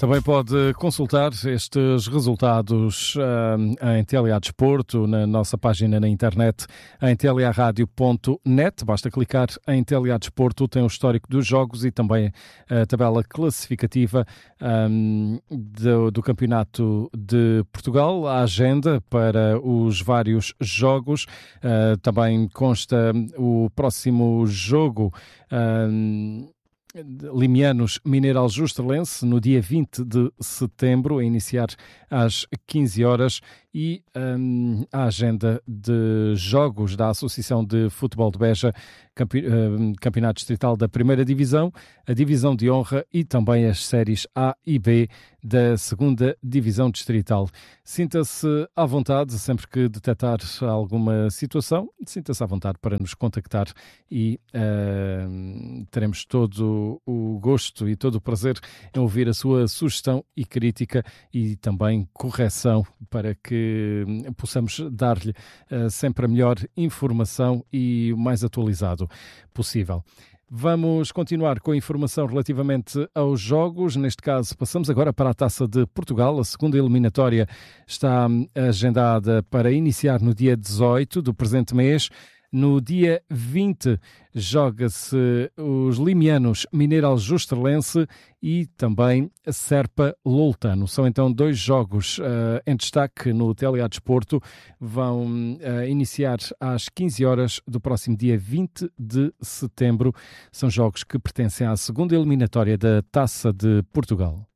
Também pode consultar estes resultados em TLA Desporto, na nossa página na internet, em tlaradio.net. Basta clicar em TLA Desporto, tem o histórico dos jogos e também a tabela classificativa do Campeonato de Portugal, a agenda para os vários jogos. Também consta o próximo jogo, Limianos Mineiro Aljustrelhense, no dia 20 de setembro, a iniciar às 15 horas, e a agenda de jogos da Associação de Futebol de Beja, Campeonato Distrital da Primeira Divisão, a Divisão de Honra e também as séries A e B da Segunda Divisão Distrital. Sinta-se à vontade, sempre que detectar alguma situação, sinta-se à vontade para nos contactar e teremos todo o gosto e todo o prazer em ouvir a sua sugestão e crítica e também correção para que possamos dar-lhe sempre a melhor informação e o mais atualizado possível. Vamos continuar com a informação relativamente aos jogos. Neste caso, passamos agora para a Taça de Portugal. A segunda eliminatória está agendada para iniciar no dia 18 do presente mês. No dia 20 joga-se os Limianos Mineiro Aljustrelhense e também a Serpa Loutano. São então dois jogos em destaque no TLA Desporto. Vão iniciar às 15 horas do próximo dia 20 de setembro. São jogos que pertencem à segunda eliminatória da Taça de Portugal.